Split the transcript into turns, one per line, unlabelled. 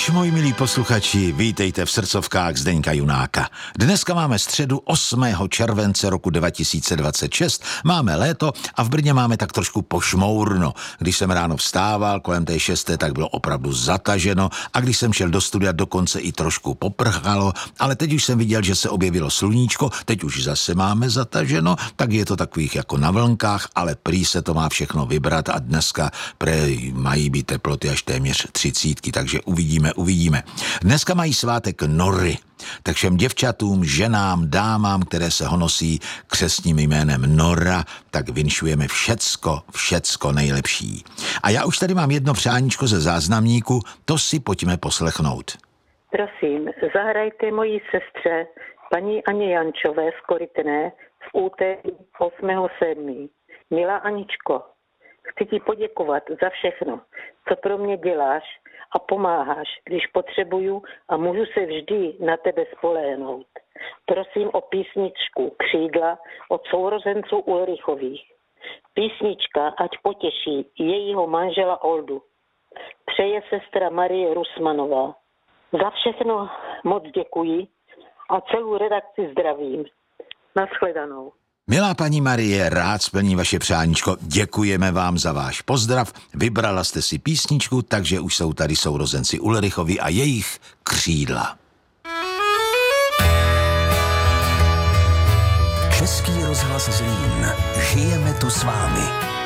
Moji milí posluchači, vítejte v srdcovkách Zdeňka Junáka. Dneska máme středu 8. července roku 2026, máme léto a v Brně máme tak trošku pošmourno. Když jsem ráno vstával kolem té 6, tak bylo opravdu zataženo a když jsem šel do studia, dokonce i trošku poprchalo, ale teď už jsem viděl, že se objevilo sluníčko, teď už zase máme zataženo, tak je to takových jako na vlnkách, ale prý se to má všechno vybrat a dneska mají být teploty až téměř 30, takže uvidíme. Dneska mají svátek Nory, tak všem děvčatům, ženám, dámám, které se honosí křestním jménem Nora, tak vinšujeme všecko nejlepší. A já už tady mám jedno přáníčko ze záznamníku, to si pojďme poslechnout.
Prosím, zahrajte mojí sestře, paní Aně Jančové z Korytné v úterý 8.7. Milá Aničko, chci ti poděkovat za všechno, co pro mě děláš a pomáháš, když potřebuju a můžu se vždy na tebe spolehnout. Prosím o písničku Křídla od sourozenců Ulrichových. Písnička ať potěší jejího manžela Oldu. Přeje sestra Marie Rusmanová. Za všechno moc děkuji a celou redakci zdravím. Nashledanou.
Milá paní Marie, rád splní vaše přáníčko, děkujeme vám za váš pozdrav, vybrala jste si písničku, takže už jsou tady sourozenci Ulrichovi a jejich Křídla.
Český rozhlas Zlín, žijeme tu s vámi.